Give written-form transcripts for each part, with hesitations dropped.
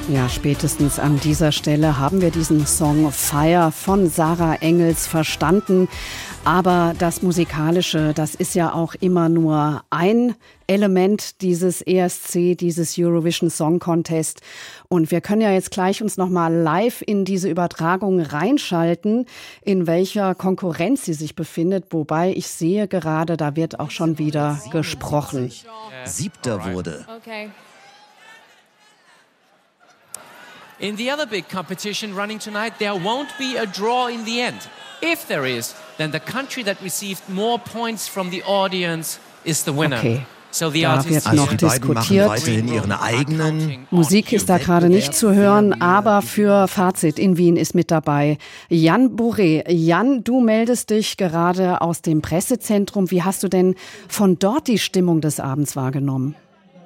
Ja, spätestens an dieser Stelle haben wir diesen Song Fire von Sarah Engels verstanden. Aber das Musikalische, das ist ja auch immer nur ein Element dieses ESC, dieses Eurovision Song Contest. Und wir können ja jetzt gleich uns nochmal live in diese Übertragung reinschalten, in welcher Konkurrenz sie sich befindet. Wobei ich sehe gerade, da wird auch schon wieder gesprochen. Siebter wurde. Okay. In the other big competition running tonight, there won't be a draw in the end. If there is, then the country that received more points from the audience is the winner. Okay. So the Da artists wird noch Die beiden machen diskutiert. weiterhin ihren eigenen. Musik ist da gerade nicht zu hören, aber für Fazit in Wien ist mit dabei Jan Bourret. Jan, du meldest dich gerade aus dem Pressezentrum. Wie hast du denn von dort die Stimmung des Abends wahrgenommen?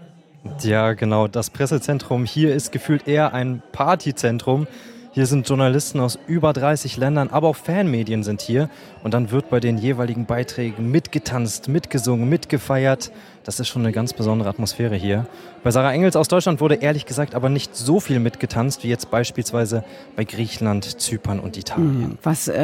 Ja, genau. Das Pressezentrum hier ist gefühlt eher ein Partyzentrum. Hier sind Journalisten aus über 30 Ländern, aber auch Fanmedien sind hier. Und dann wird bei den jeweiligen Beiträgen mitgetanzt, mitgesungen, mitgefeiert. Das ist schon eine ganz besondere Atmosphäre hier. Bei Sarah Engels aus Deutschland wurde ehrlich gesagt aber nicht so viel mitgetanzt, wie jetzt beispielsweise bei Griechenland, Zypern und Italien.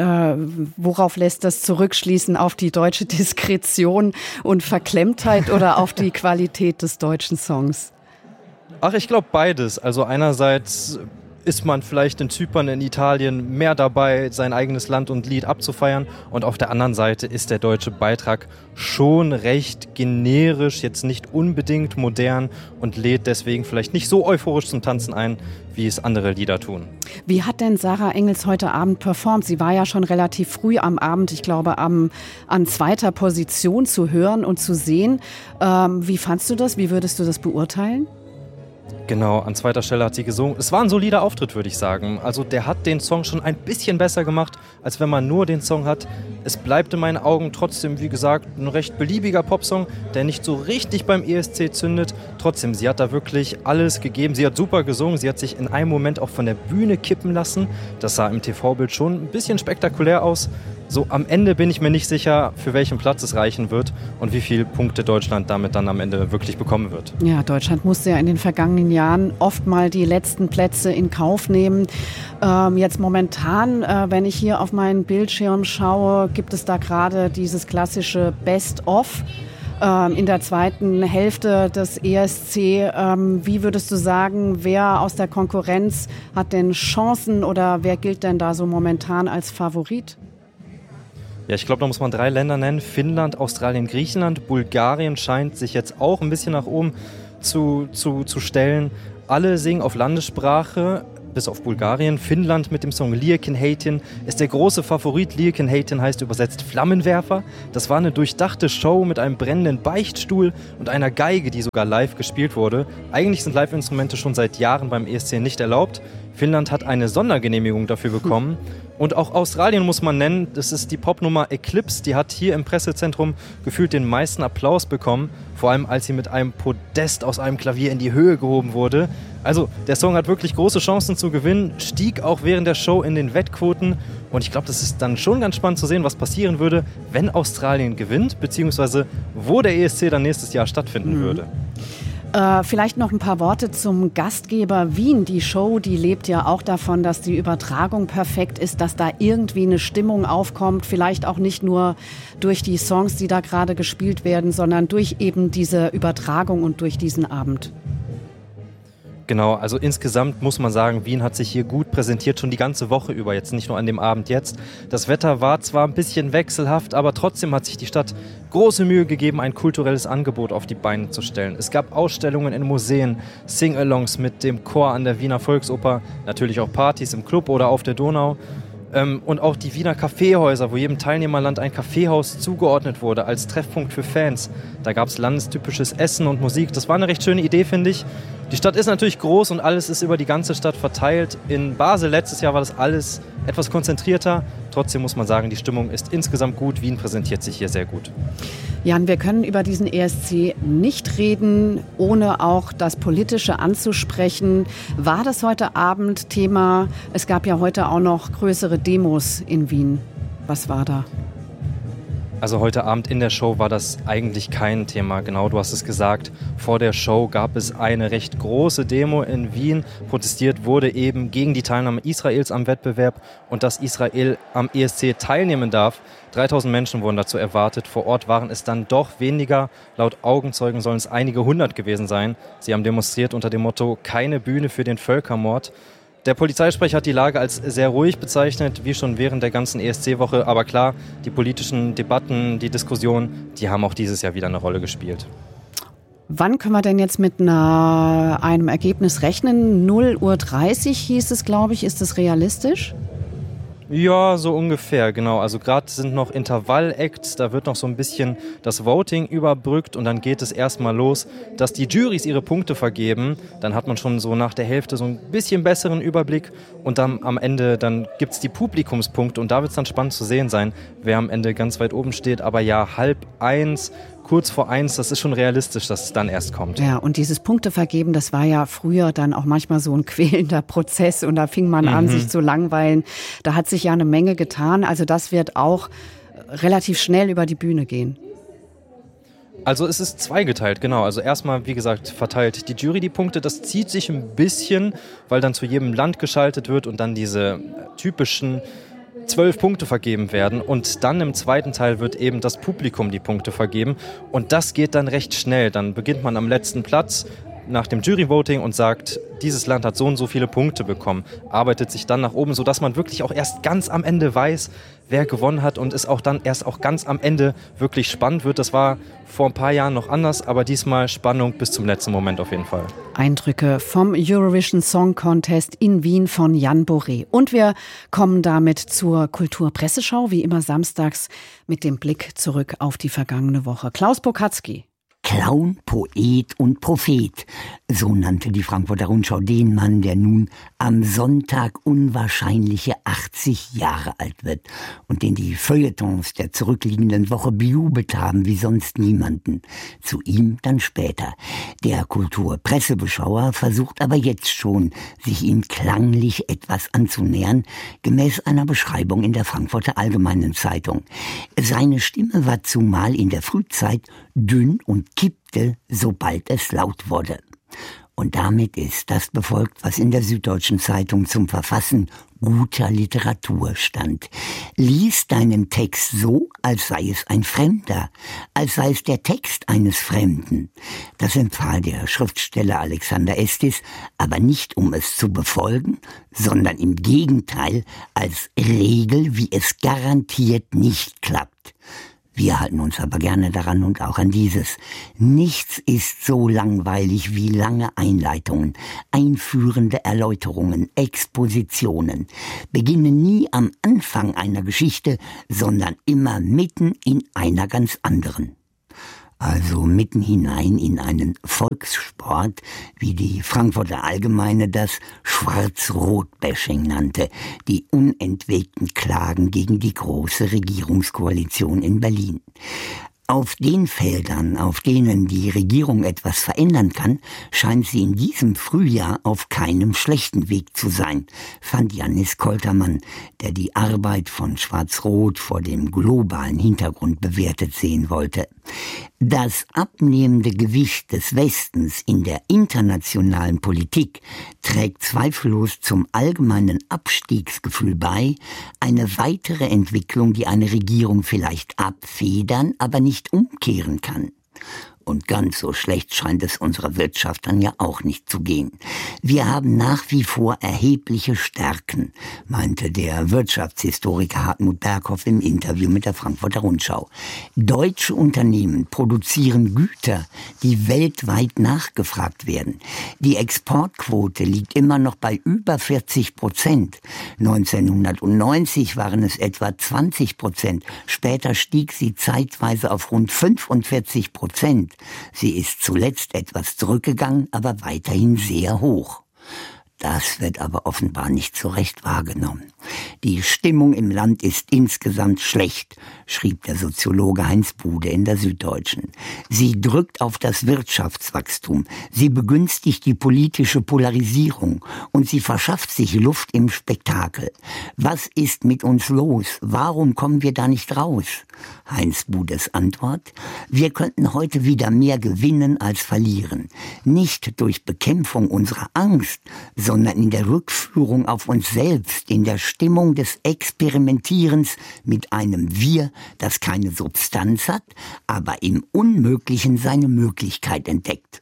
Worauf lässt das zurückschließen? Auf die deutsche Diskretion und Verklemmtheit oder auf die Qualität des deutschen Songs? Ach, ich glaube beides. Also einerseits ist man vielleicht in Zypern, in Italien mehr dabei, sein eigenes Land und Lied abzufeiern. Und auf der anderen Seite ist der deutsche Beitrag schon recht generisch, jetzt nicht unbedingt modern und lädt deswegen vielleicht nicht so euphorisch zum Tanzen ein, wie es andere Lieder tun. Wie hat denn Sarah Engels heute Abend performt? Sie war ja schon relativ früh am Abend, ich glaube an zweiter Position zu hören und zu sehen. Wie fandst du das? Wie würdest du das beurteilen? Genau, an zweiter Stelle hat sie gesungen. Es war ein solider Auftritt, würde ich sagen. Also der hat den Song schon ein bisschen besser gemacht, als wenn man nur den Song hat. Es bleibt in meinen Augen trotzdem, wie gesagt, ein recht beliebiger Popsong, der nicht so richtig beim ESC zündet. Trotzdem, sie hat da wirklich alles gegeben. Sie hat super gesungen. Sie hat sich in einem Moment auch von der Bühne kippen lassen. Das sah im TV-Bild schon ein bisschen spektakulär aus. So am Ende bin ich mir nicht sicher, für welchen Platz es reichen wird und wie viele Punkte Deutschland damit dann am Ende wirklich bekommen wird. Ja, Deutschland musste ja in den vergangenen Jahren oft mal die letzten Plätze in Kauf nehmen. Jetzt momentan, wenn ich hier auf meinen Bildschirm schaue, gibt es da gerade dieses klassische Best-of in der zweiten Hälfte des ESC. Wie würdest du sagen, wer aus der Konkurrenz hat denn Chancen oder wer gilt denn da so momentan als Favorit? Ja, ich glaube, da muss man 3 Länder nennen. Finnland, Australien, Griechenland. Bulgarien scheint sich jetzt auch ein bisschen nach oben zu stellen. Alle singen auf Landessprache, bis auf Bulgarien. Finnland mit dem Song Liiken Heitin ist der große Favorit. Liiken Heitin heißt übersetzt Flammenwerfer. Das war eine durchdachte Show mit einem brennenden Beichtstuhl und einer Geige, die sogar live gespielt wurde. Eigentlich sind Live-Instrumente schon seit Jahren beim ESC nicht erlaubt. Finnland hat eine Sondergenehmigung dafür bekommen. Und auch Australien muss man nennen, das ist die Popnummer Eclipse, die hat hier im Pressezentrum gefühlt den meisten Applaus bekommen, vor allem als sie mit einem Podest aus einem Klavier in die Höhe gehoben wurde. Also der Song hat wirklich große Chancen zu gewinnen, stieg auch während der Show in den Wettquoten und ich glaube, das ist dann schon ganz spannend zu sehen, was passieren würde, wenn Australien gewinnt, beziehungsweise wo der ESC dann nächstes Jahr stattfinden würde. Vielleicht noch ein paar Worte zum Gastgeber Wien. Die Show, die lebt ja auch davon, dass die Übertragung perfekt ist, dass da irgendwie eine Stimmung aufkommt. Vielleicht auch nicht nur durch die Songs, die da gerade gespielt werden, sondern durch eben diese Übertragung und durch diesen Abend. Genau, also insgesamt muss man sagen, Wien hat sich hier gut präsentiert, schon die ganze Woche über, jetzt nicht nur an dem Abend jetzt. Das Wetter war zwar ein bisschen wechselhaft, aber trotzdem hat sich die Stadt große Mühe gegeben, ein kulturelles Angebot auf die Beine zu stellen. Es gab Ausstellungen in Museen, Sing-Alongs mit dem Chor an der Wiener Volksoper, natürlich auch Partys im Club oder auf der Donau. Und auch die Wiener Kaffeehäuser, wo jedem Teilnehmerland ein Kaffeehaus zugeordnet wurde als Treffpunkt für Fans. Da gab es landestypisches Essen und Musik. Das war eine recht schöne Idee, finde ich. Die Stadt ist natürlich groß und alles ist über die ganze Stadt verteilt. In Basel letztes Jahr war das alles etwas konzentrierter. Trotzdem muss man sagen, die Stimmung ist insgesamt gut. Wien präsentiert sich hier sehr gut. Jan, wir können über diesen ESC nicht reden, ohne auch das Politische anzusprechen. War das heute Abend Thema? Es gab ja heute auch noch größere Demos in Wien. Was war da? Also heute Abend in der Show war das eigentlich kein Thema. Genau, du hast es gesagt. Vor der Show gab es eine recht große Demo in Wien. Protestiert wurde eben gegen die Teilnahme Israels am Wettbewerb und dass Israel am ESC teilnehmen darf. 3000 Menschen wurden dazu erwartet. Vor Ort waren es dann doch weniger. Laut Augenzeugen sollen es einige hundert gewesen sein. Sie haben demonstriert unter dem Motto „Keine Bühne für den Völkermord". Der Polizeisprecher hat die Lage als sehr ruhig bezeichnet, wie schon während der ganzen ESC-Woche. Aber klar, die politischen Debatten, die Diskussionen, die haben auch dieses Jahr wieder eine Rolle gespielt. Wann können wir denn jetzt mit einem Ergebnis rechnen? 0:30 Uhr hieß es, glaube ich. Ist das realistisch? Ja, so ungefähr, genau. Also gerade sind noch Intervall-Acts, da wird noch so ein bisschen das Voting überbrückt und dann geht es erstmal los, dass die Jurys ihre Punkte vergeben. Dann hat man schon so nach der Hälfte so ein bisschen besseren Überblick und dann am Ende dann gibt es die Publikumspunkte und da wird es dann spannend zu sehen sein, wer am Ende ganz weit oben steht. Aber ja, 12:30, kurz vor 1, das ist schon realistisch, dass es dann erst kommt. Ja, und dieses Punktevergeben, das war ja früher dann auch manchmal so ein quälender Prozess und da fing man an, sich zu langweilen. Da hat sich ja eine Menge getan. Also das wird auch relativ schnell über die Bühne gehen. Also es ist zweigeteilt, genau. Also erstmal, wie gesagt, verteilt die Jury die Punkte. Das zieht sich ein bisschen, weil dann zu jedem Land geschaltet wird und dann diese typischen 12 Punkte vergeben werden und dann im zweiten Teil wird eben das Publikum die Punkte vergeben und das geht dann recht schnell. Dann beginnt man am letzten Platz nach dem Jury-Voting und sagt, dieses Land hat so und so viele Punkte bekommen, arbeitet sich dann nach oben, sodass man wirklich auch erst ganz am Ende weiß, wer gewonnen hat und es auch dann erst auch ganz am Ende wirklich spannend wird. Das war vor ein paar Jahren noch anders, aber diesmal Spannung bis zum letzten Moment auf jeden Fall. Eindrücke vom Eurovision Song Contest in Wien von Jan Boré. Und wir kommen damit zur Kulturpresseschau, wie immer samstags mit dem Blick zurück auf die vergangene Woche. Klaus Bokatzky. Clown, Poet und Prophet. So nannte die Frankfurter Rundschau den Mann, der nun am Sonntag unwahrscheinliche 80 Jahre alt wird und den die Feuilletons der zurückliegenden Woche bejubelt haben wie sonst niemanden. Zu ihm dann später. Der Kulturpressebeschauer versucht aber jetzt schon, sich ihm klanglich etwas anzunähern, gemäß einer Beschreibung in der Frankfurter Allgemeinen Zeitung. Seine Stimme war zumal in der Frühzeit dünn und kippte, sobald es laut wurde. Und damit ist das befolgt, was in der Süddeutschen Zeitung zum Verfassen guter Literatur stand. Lies deinen Text so, als sei es ein Fremder, als sei es der Text eines Fremden. Das empfahl der Schriftsteller Alexander Estes, aber nicht um es zu befolgen, sondern im Gegenteil als Regel, wie es garantiert nicht klappt. Wir halten uns aber gerne daran und auch an dieses. Nichts ist so langweilig wie lange Einleitungen, einführende Erläuterungen, Expositionen. Beginnen nie am Anfang einer Geschichte, sondern immer mitten in einer ganz anderen. Also mitten hinein in einen Volkssport, wie die Frankfurter Allgemeine das Schwarz-Rot-Bashing nannte, die unentwegten Klagen gegen die große Regierungskoalition in Berlin. Auf den Feldern, auf denen die Regierung etwas verändern kann, scheint sie in diesem Frühjahr auf keinem schlechten Weg zu sein, fand Jannis Koltermann, der die Arbeit von Schwarz-Rot vor dem globalen Hintergrund bewertet sehen wollte. Das abnehmende Gewicht des Westens in der internationalen Politik trägt zweifellos zum allgemeinen Abstiegsgefühl bei, eine weitere Entwicklung, die eine Regierung vielleicht abfedern, aber nicht umkehren kann. Und ganz so schlecht scheint es unserer Wirtschaft dann ja auch nicht zu gehen. Wir haben nach wie vor erhebliche Stärken, meinte der Wirtschaftshistoriker Hartmut Berghoff im Interview mit der Frankfurter Rundschau. Deutsche Unternehmen produzieren Güter, die weltweit nachgefragt werden. Die Exportquote liegt immer noch bei über 40%. 1990 waren es etwa 20%. Später stieg sie zeitweise auf rund 45%. Sie ist zuletzt etwas zurückgegangen, aber weiterhin sehr hoch. Das wird aber offenbar nicht so recht wahrgenommen. Die Stimmung im Land ist insgesamt schlecht, schrieb der Soziologe Heinz Bude in der Süddeutschen. Sie drückt auf das Wirtschaftswachstum, sie begünstigt die politische Polarisierung und sie verschafft sich Luft im Spektakel. Was ist mit uns los? Warum kommen wir da nicht raus? Heinz Budes Antwort: Wir könnten heute wieder mehr gewinnen als verlieren. Nicht durch Bekämpfung unserer Angst, sondern in der Rückführung auf uns selbst, in der Stimmung des Experimentierens mit einem Wir, das keine Substanz hat, aber im Unmöglichen seine Möglichkeit entdeckt.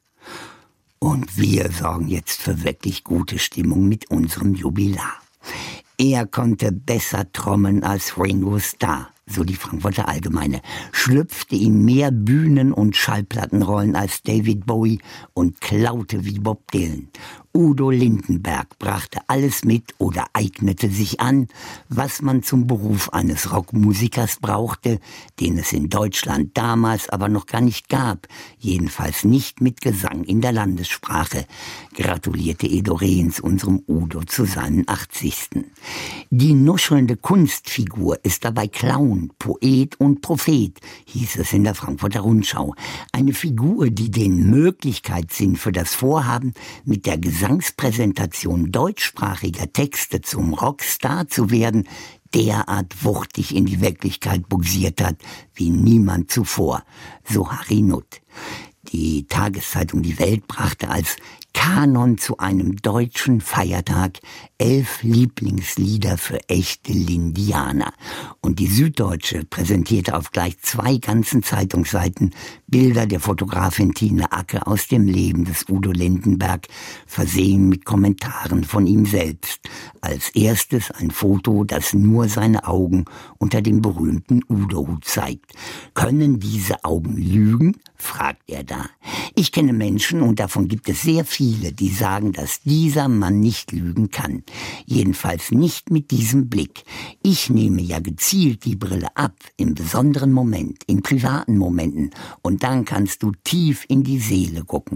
Und wir sorgen jetzt für wirklich gute Stimmung mit unserem Jubilar. Er konnte besser trommeln als Ringo Starr, so die Frankfurter Allgemeine, schlüpfte in mehr Bühnen- und Schallplattenrollen als David Bowie und klaute wie Bob Dylan. Udo Lindenberg brachte alles mit oder eignete sich an, was man zum Beruf eines Rockmusikers brauchte, den es in Deutschland damals aber noch gar nicht gab, jedenfalls nicht mit Gesang in der Landessprache, gratulierte Edo Rehns unserem Udo zu seinem 80. Die nuschelnde Kunstfigur ist dabei Clown, Poet und Prophet, hieß es in der Frankfurter Rundschau. Eine Figur, die den Möglichkeitssinn für das Vorhaben, mit der Gesangspräsentation deutschsprachiger Texte zum Rockstar zu werden, derart wuchtig in die Wirklichkeit buxiert hat wie niemand zuvor, so Harry Nutt. Die Tageszeitung Die Welt brachte als Kanon zu einem deutschen Feiertag 11 Lieblingslieder für echte Lindianer. Und die Süddeutsche präsentierte auf gleich 2 ganzen Zeitungsseiten Bilder der Fotografin Tine Acke aus dem Leben des Udo Lindenberg, versehen mit Kommentaren von ihm selbst. Als erstes ein Foto, das nur seine Augen unter dem berühmten Udo-Hut zeigt. Können diese Augen lügen? Fragt er da. Ich kenne Menschen, und davon gibt es sehr viele, die sagen, dass dieser Mann nicht lügen kann. Jedenfalls nicht mit diesem Blick. Ich nehme ja gezielt die Brille ab, im besonderen Moment, in privaten Momenten, und dann kannst du tief in die Seele gucken.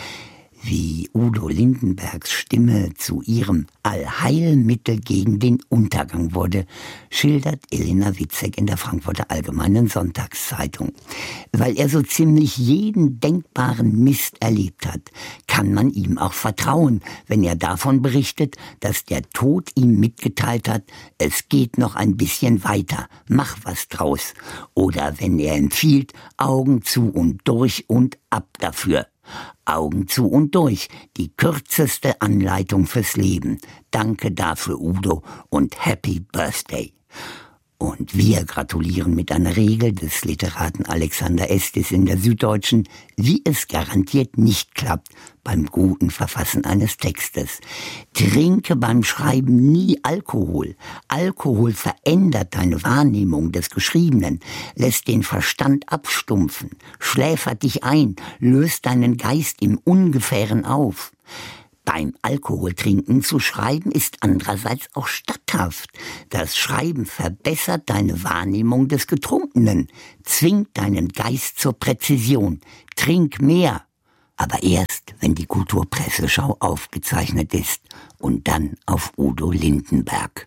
Wie Udo Lindenbergs Stimme zu ihrem Allheilmittel gegen den Untergang wurde, schildert Elena Witzek in der Frankfurter Allgemeinen Sonntagszeitung. Weil er so ziemlich jeden denkbaren Mist erlebt hat, kann man ihm auch vertrauen, wenn er davon berichtet, dass der Tod ihm mitgeteilt hat, es geht noch ein bisschen weiter, mach was draus. Oder wenn er empfiehlt, Augen zu und durch und ab dafür. Augen zu und durch, die kürzeste Anleitung fürs Leben. Danke dafür, Udo, und Happy Birthday. Und wir gratulieren mit einer Regel des Literaten Alexander Estes in der Süddeutschen, wie es garantiert nicht klappt beim guten Verfassen eines Textes. Trinke beim Schreiben nie Alkohol. Alkohol verändert deine Wahrnehmung des Geschriebenen, lässt den Verstand abstumpfen, schläfert dich ein, löst deinen Geist im Ungefähren auf. Beim Alkoholtrinken zu schreiben ist andererseits auch statthaft. Das Schreiben verbessert deine Wahrnehmung des Getrunkenen, zwingt deinen Geist zur Präzision. Trink mehr, aber erst, wenn die Kulturpresseschau aufgezeichnet ist und dann auf Udo Lindenberg.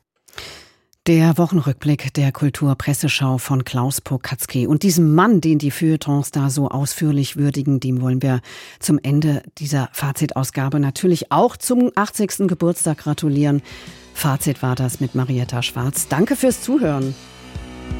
Der Wochenrückblick der Kulturpresseschau von Klaus Pokatzky. Und diesem Mann, den die Feuilletons da so ausführlich würdigen, dem wollen wir zum Ende dieser Fazitausgabe natürlich auch zum 80. Geburtstag gratulieren. Fazit war das mit Marietta Schwarz. Danke fürs Zuhören.